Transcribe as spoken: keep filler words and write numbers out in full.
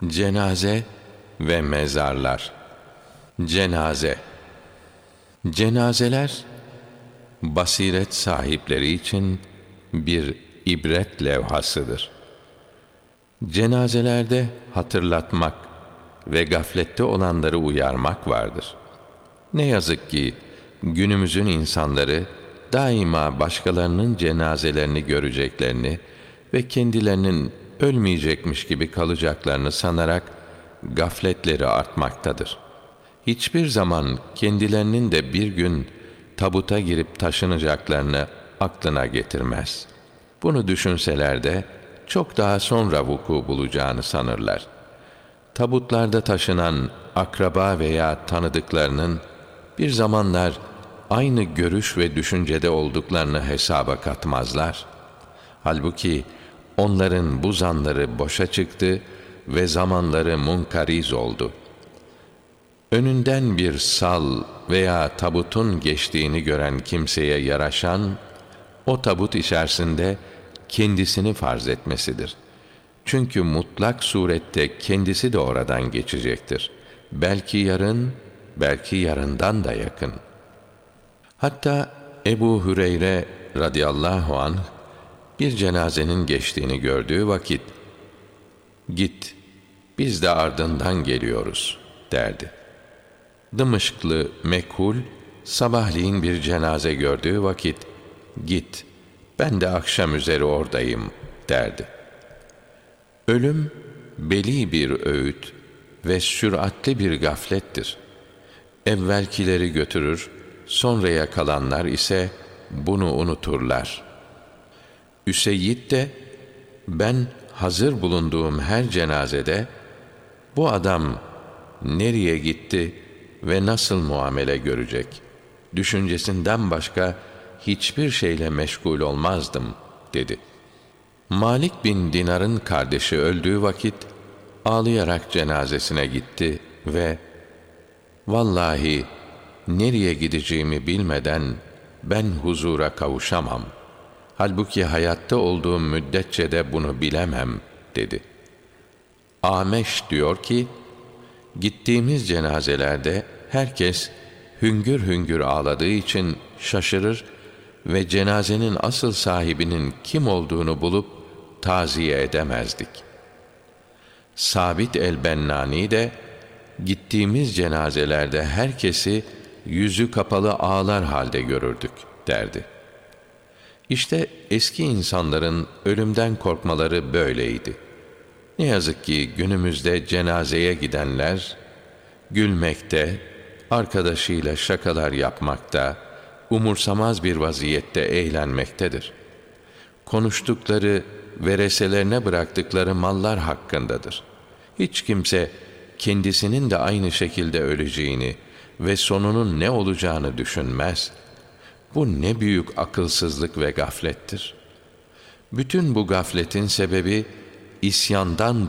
Cenaze ve mezarlar. Cenaze. Cenazeler, basiret sahipleri için bir ibret levhasıdır. Cenazelerde hatırlatmak ve gaflette olanları uyarmak vardır. Ne yazık ki günümüzün insanları daima başkalarının cenazelerini göreceklerini ve kendilerinin ölmeyecekmiş gibi kalacaklarını sanarak gafletleri artmaktadır. Hiçbir zaman kendilerinin de bir gün tabuta girip taşınacaklarını aklına getirmez. Bunu düşünseler de çok daha sonra vuku bulacağını sanırlar. Tabutlarda taşınan akraba veya tanıdıklarının bir zamanlar aynı görüş ve düşüncede olduklarını hesaba katmazlar. Halbuki onların bu zanları boşa çıktı ve zamanları munkariz oldu. Önünden bir sal veya tabutun geçtiğini gören kimseye yaraşan, o tabut içerisinde kendisini farz etmesidir. Çünkü mutlak surette kendisi de oradan geçecektir. Belki yarın, belki yarından da yakın. Hatta Ebu Hüreyre radıyallahu anh bir cenazenin geçtiğini gördüğü vakit, "Git, biz de ardından geliyoruz," derdi. Dımışklı Mekhul sabahleyin bir cenaze gördüğü vakit, "Git, ben de akşam üzeri oradayım," derdi. Ölüm beli bir öğüt ve süratli bir gaflettir. Evvelkileri götürür, sonraya kalanlar ise bunu unuturlar. Üseyyid de, "Ben hazır bulunduğum her cenazede bu adam nereye gitti ve nasıl muamele görecek düşüncesinden başka hiçbir şeyle meşgul olmazdım," dedi. Malik bin Dinar'ın kardeşi öldüğü vakit ağlayarak cenazesine gitti ve "Vallahi nereye gideceğimi bilmeden ben huzura kavuşamam. Halbuki hayatta olduğum müddetçe de bunu bilemem," dedi. Ameş diyor ki, gittiğimiz cenazelerde herkes hüngür hüngür ağladığı için şaşırır ve cenazenin asıl sahibinin kim olduğunu bulup taziye edemezdik. Sabit el-Bennani de gittiğimiz cenazelerde herkesi yüzü kapalı ağlar halde görürdük derdi. İşte eski insanların ölümden korkmaları böyleydi. Ne yazık ki günümüzde cenazeye gidenler gülmekte, arkadaşıyla şakalar yapmakta, umursamaz bir vaziyette eğlenmektedir. Konuştukları, vereselerine bıraktıkları mallar hakkındadır. Hiç kimse kendisinin de aynı şekilde öleceğini ve sonunun ne olacağını düşünmez. Bu ne büyük akılsızlık ve gaflettir. Bütün bu gafletin sebebi isyandan